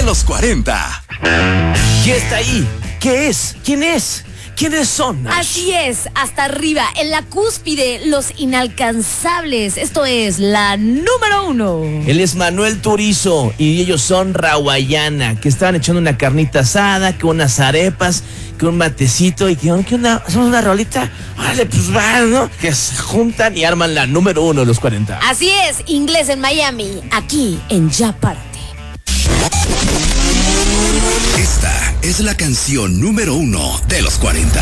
de los 40. ¿Quién está ahí? ¿Qué es? ¿Quién es? ¿Quiénes son, Nash? Así es, hasta arriba, en la cúspide, los inalcanzables. Esto es la número 1. Él es Manuel Turizo y ellos son Rawayana, que estaban echando una carnita asada, que unas arepas, que un matecito y que hacemos una rolita. Vale, pues va, ¿no? Que se juntan y arman la número 1 de los 40. Así es, Inglés en Miami, aquí en Ya Párate. Esta es la canción número 1 de los 40.